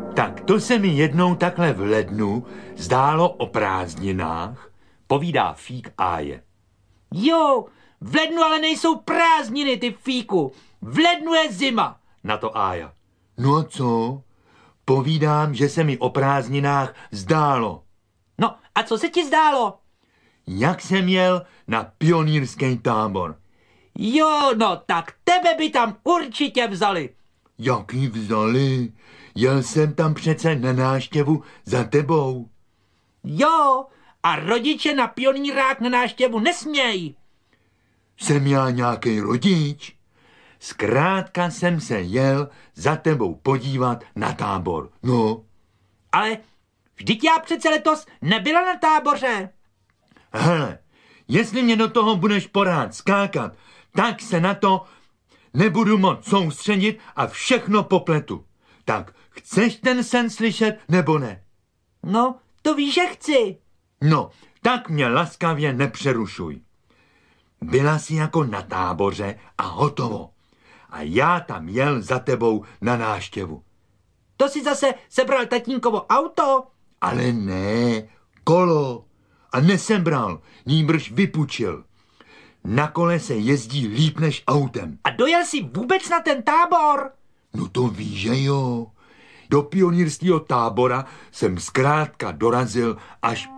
Tak to se mi jednou takhle v lednu zdálo o prázdninách, povídá Fík Áje. Jo, v lednu ale nejsou prázdniny, ty Fíku. V lednu je zima. Na to Ája. No a co? Povídám, že se mi o prázdninách zdálo. No a co se ti zdálo? Jak jsem jel na pionýrský tábor. Jo, no tak tebe by tam určitě vzali. Jaký vzali? Jel jsem tam přece na návštěvu za tebou. Jo, a rodiče na pionýrák na návštěvu nesmějí. Jsem já nějaký rodič? Zkrátka jsem se jel za tebou podívat na tábor. No. Ale vždyť já přece letos nebyla na táboře. Hele, jestli mě do toho budeš porád skákat, tak se na to nebudu moc soustředit a všechno popletu. Tak chceš ten sen slyšet, nebo ne? No, to víš, že chci. No, tak mě laskavě nepřerušuj. Byla jsi jako na táboře a hotovo. A já tam jel za tebou na návštěvu. To si zase sebral tatínkovo auto? Ale ne, kolo. A nesebral, nýbrž vypučil. Na kole se jezdí líp než autem. A dojel jsi vůbec na ten tábor? No to víš, že jo. Do pionýrského tábora jsem zkrátka dorazil až